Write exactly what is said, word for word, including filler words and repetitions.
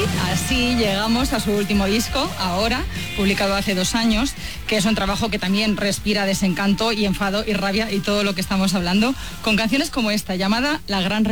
así llegamos a su último disco, Ahora, publicado hace dos años, que es un trabajo que también respira desencanto y enfado y rabia y todo lo que estamos hablando, con canciones como esta, llamada La Gran Revolución.